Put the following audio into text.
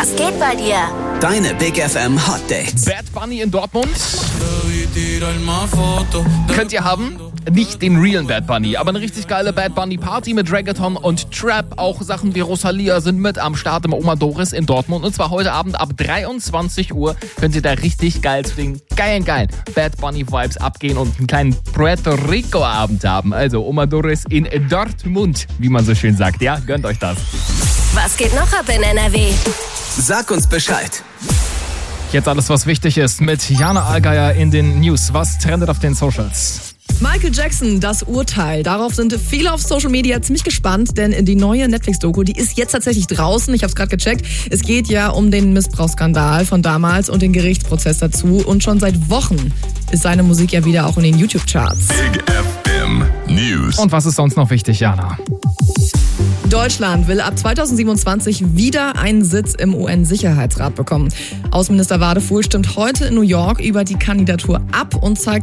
Was geht bei dir? Deine Big FM Hot Dates. Bad Bunny in Dortmund könnt ihr haben. Nicht den realen Bad Bunny, aber eine richtig geile Bad Bunny Party mit Reggaeton und Trap. Auch Sachen wie Rosalia sind mit am Start im Oma Doris in Dortmund. Und zwar heute Abend ab 23 Uhr könnt ihr da richtig geil zu den geilen Bad Bunny Vibes abgehen und einen kleinen Puerto Rico Abend haben. Also Oma Doris in Dortmund, wie man so schön sagt. Ja, gönnt euch das. Was geht noch ab in NRW? Sag uns Bescheid. Jetzt alles, was wichtig ist, mit Jana Allgeier in den News. Was trendet auf den Socials? Michael Jackson, das Urteil. Darauf sind viele auf Social Media ziemlich gespannt, denn die neue Netflix-Doku, die ist jetzt tatsächlich draußen. Ich habe es gerade gecheckt. Es geht ja um den Missbrauchsskandal von damals und den Gerichtsprozess dazu. Und schon seit Wochen ist seine Musik ja wieder auch in den YouTube-Charts. Big FM News. Und was ist sonst noch wichtig, Jana? Deutschland will ab 2027 wieder einen Sitz im UN-Sicherheitsrat bekommen. Außenminister Wadefuhl stimmt heute in New York über die Kandidatur ab und zeigt